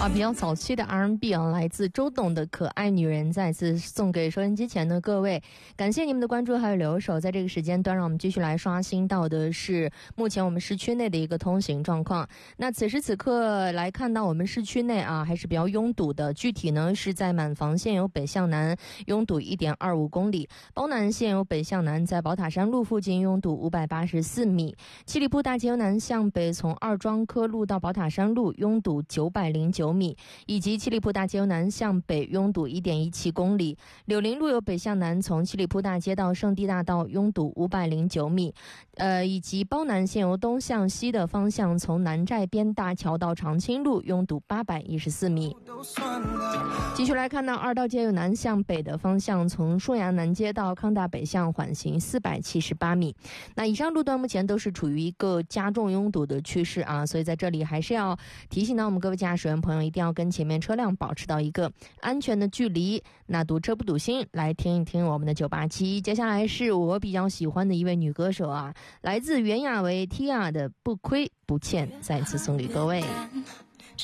比较早期的 R&B 啊，来自周董的可爱女人，再次送给收音机前的各位，感谢你们的关注还有留守。在这个时间段，让我们继续来刷新到的是目前我们市区内的一个通行状况。那此时此刻来看到我们市区内啊，还是比较拥堵的，具体呢是在满房线由北向南拥堵 1.25 公里，包南线由北向南在宝塔山路附近拥堵584米，七里铺大街由南向北从二庄科路到宝塔山路拥堵909米，以及七里铺大街由南向北拥堵 1.17 公里，柳林路由北向南从七里铺大街到圣地大道拥堵509米，以及包南线由东向西的方向从南寨边大桥到长青路拥堵814米。继续来看到二道街由南向北的方向从硕阳南街到康大北向缓行478米。那以上路段目前都是处于一个加重拥堵的趋势啊，所以在这里还是要提醒到我们各位驾驶员朋友，一定要跟前面车辆保持到一个安全的距离。那堵车不堵心，来听一听我们的987。接下来是我比较喜欢的一位女歌手啊，来自袁娅维 Tia 的不亏不欠，再次送给各位。